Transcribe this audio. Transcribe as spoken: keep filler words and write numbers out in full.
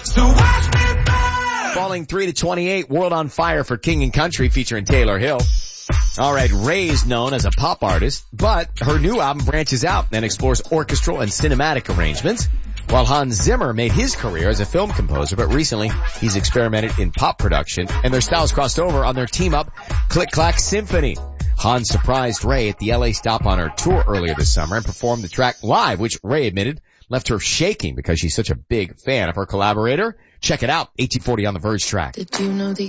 So watch me burn. Falling three to twenty-eight, World on Fire for King and Country featuring Taylor Hill. All right, Ray is known as a pop artist, but her new album branches out and explores orchestral and cinematic arrangements, while Hans Zimmer made his career as a film composer, but recently he's experimented in pop production, and their styles crossed over on their team-up Click Clack Symphony. Hans surprised Ray at the L A stop on her tour earlier this summer and performed the track live, which Ray admitted left her shaking because she's such a big fan of her collaborator. Check it out, eighteen forty on the Verge track. Did you know the